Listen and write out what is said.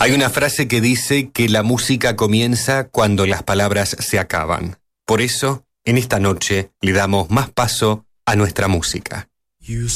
Hay una frase que dice que la música comienza cuando las palabras se acaban. Por eso, en esta noche le damos más paso a nuestra música.